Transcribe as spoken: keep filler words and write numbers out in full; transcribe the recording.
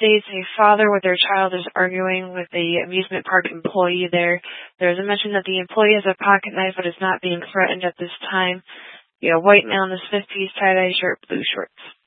states a father with their child is arguing with the amusement park employee there. There's a mention that the employee has a pocket knife but is not being threatened at this time. You know, white male in his fifties, tie-dye shirt, blue shorts.